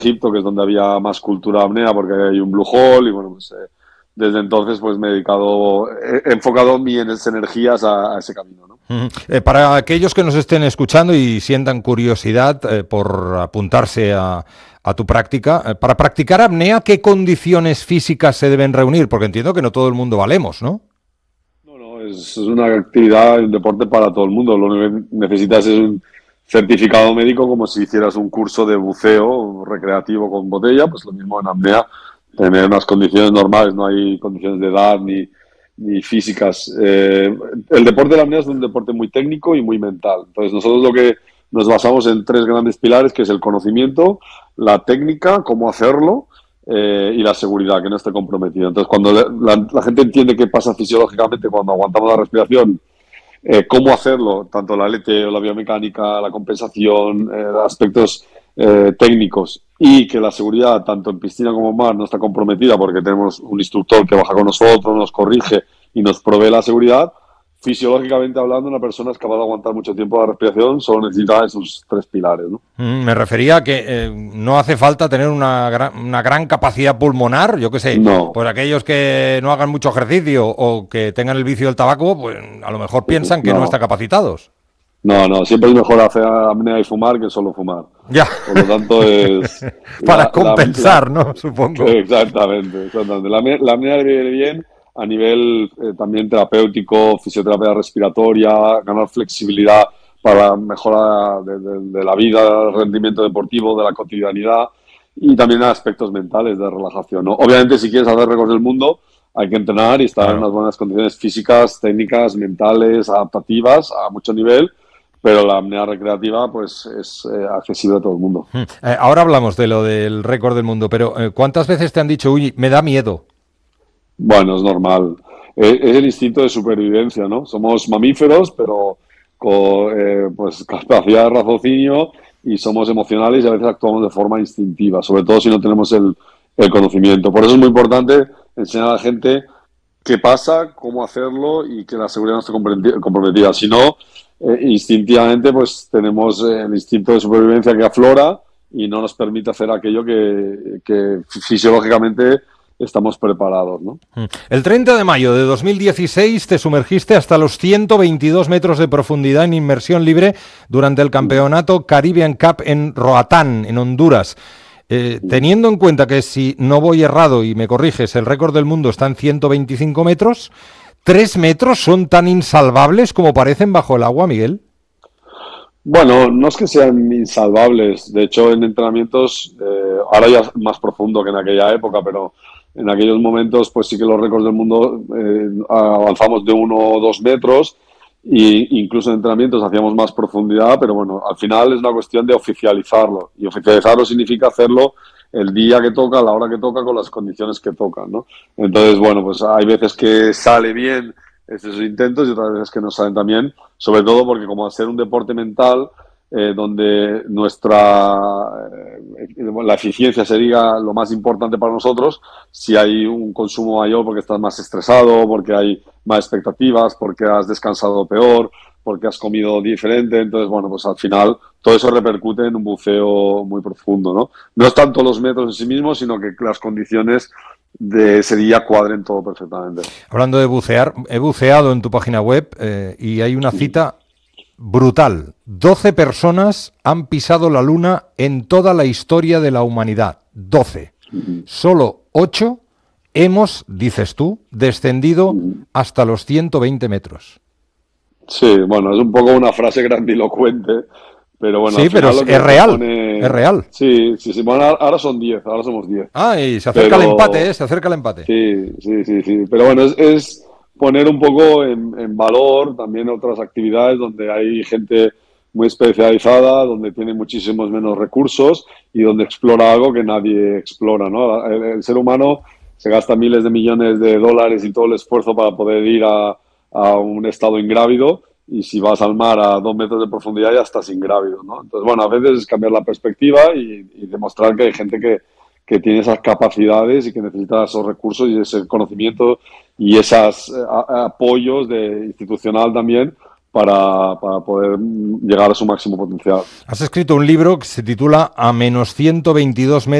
Egipto, que es donde había más cultura de apnea, porque hay un Blue Hole, y bueno, pues desde entonces pues me he dedicado, he enfocado mis energías a ese camino, ¿no? Para aquellos que nos estén escuchando y sientan curiosidad por apuntarse a tu práctica, para practicar apnea, ¿qué condiciones físicas se deben reunir? Porque entiendo que no todo el mundo valemos, ¿no? No, no, es una actividad, un deporte para todo el mundo. Lo único que necesitas es un certificado médico, como si hicieras un curso de buceo recreativo con botella, pues lo mismo en apnea, tener unas condiciones normales, no hay condiciones de edad ni físicas. El deporte de la apnea es un deporte muy técnico y muy mental. Entonces nosotros lo que nos basamos en tres grandes pilares, que es el conocimiento, la técnica, cómo hacerlo, y la seguridad, que no esté comprometido. Entonces, cuando la gente entiende qué pasa fisiológicamente cuando aguantamos la respiración, cómo hacerlo, tanto la LT o la biomecánica, la compensación, aspectos técnicos, y que la seguridad, tanto en piscina como en mar, no está comprometida porque tenemos un instructor que baja con nosotros, nos corrige y nos provee la seguridad. Fisiológicamente hablando, una persona es capaz de aguantar mucho tiempo la respiración, solo necesita esos tres pilares, ¿no? Me refería a que no hace falta tener una gran capacidad pulmonar, yo qué sé, No, pues aquellos que no hagan mucho ejercicio o que tengan el vicio del tabaco, pues a lo mejor piensan que no están no. capacitados. No, no, siempre es mejor hacer apnea y fumar que solo fumar. Ya, Por lo tanto, es para compensar, ¿no? Supongo. exactamente, exactamente. La apnea le viene bien a nivel también terapéutico, fisioterapia respiratoria, ganar flexibilidad para la mejora de la vida, del rendimiento deportivo, de la cotidianidad y también aspectos mentales de relajación, ¿no? Obviamente, si quieres hacer récords del mundo, hay que entrenar y estar en Claro. unas buenas condiciones físicas, técnicas, mentales, adaptativas a mucho nivel, pero la apnea recreativa pues es accesible a todo el mundo. Ahora hablamos de lo del récord del mundo, pero ¿cuántas veces te han dicho, uy, me da miedo? Bueno, es normal. Es el instinto de supervivencia, ¿no? Somos mamíferos, pero con pues, capacidad de raciocinio y somos emocionales y a veces actuamos de forma instintiva, sobre todo si no tenemos el conocimiento. Por eso es muy importante enseñar a la gente qué pasa, cómo hacerlo y que la seguridad no esté comprometida. Si no, instintivamente pues tenemos el instinto de supervivencia que aflora y no nos permite hacer aquello que fisiológicamente estamos preparados, ¿no? El 30 de mayo de 2016 te sumergiste hasta los 122 metros de profundidad en inmersión libre durante el campeonato Caribbean Cup en Roatán, en Honduras. Teniendo en cuenta que, si no voy errado y me corriges, el récord del mundo está en 125 metros, ¿3 metros son tan insalvables como parecen bajo el agua, Miguel? Bueno, no es que sean insalvables. De hecho, en entrenamientos, ahora ya es más profundo que en aquella época, pero en aquellos momentos, pues sí que los récords del mundo avanzamos de 1 o 2 metros e incluso en entrenamientos hacíamos más profundidad, pero bueno, al final es una cuestión de oficializarlo. Y oficializarlo significa hacerlo el día que toca, a la hora que toca, con las condiciones que tocan, ¿no? Entonces, bueno, pues hay veces que sale bien esos intentos y otras veces que no salen tan bien, sobre todo porque como al ser un deporte mental, donde la eficiencia sería lo más importante para nosotros, si hay un consumo mayor porque estás más estresado, porque hay más expectativas, porque has descansado peor, porque has comido diferente, entonces bueno, pues al final todo eso repercute en un buceo muy profundo, ¿no? No es tanto los metros en sí mismos, sino que las condiciones de ese día cuadren todo perfectamente. Hablando de bucear, he buceado en tu página web y hay una cita brutal. 12 personas han pisado la Luna en toda la historia de la humanidad. 12. Solo 8 hemos, dices tú, descendido hasta los 120 metros. Sí, bueno, es un poco una frase grandilocuente, pero bueno, al Sí, pero final es, lo que es se real. propone... Es real. Sí, sí, sí. Bueno, ahora son 10, ahora somos 10. Ah, y se acerca el empate, ¿eh? Pero Se acerca el empate. sí, sí, sí, sí. Pero bueno, es poner un poco en valor también otras actividades donde hay gente muy especializada, donde tiene muchísimos menos recursos y donde explora algo que nadie explora, ¿no? El ser humano se gasta miles de millones de dólares y todo el esfuerzo para poder ir a un estado ingrávido y si vas al mar a 2 metros de profundidad ya estás ingrávido, ¿no? Entonces, bueno, a veces es cambiar la perspectiva y demostrar que hay gente que tiene esas capacidades y que necesita esos recursos y ese conocimiento y esos apoyos institucional también para poder llegar a su máximo potencial. Has escrito un libro que se titula A menos 122 metros